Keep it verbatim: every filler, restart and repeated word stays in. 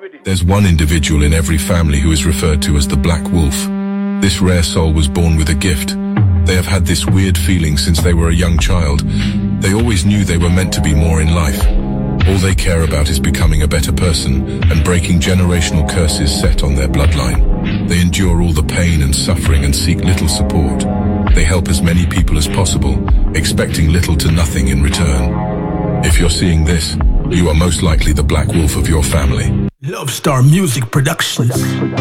There's one individual in every family who is referred to as the Black Wolf. This rare soul was born with a gift. They have had this weird feeling since they were a young child. They always knew they were meant to be more in life. All they care about is becoming a better person and breaking generational curses set on their bloodline. They endure all the pain and suffering and seek little support. They help as many people as possible, expecting little to nothing in return. If you're seeing this, you are most likely the Black Wolf of your family. Love Star Music Productions.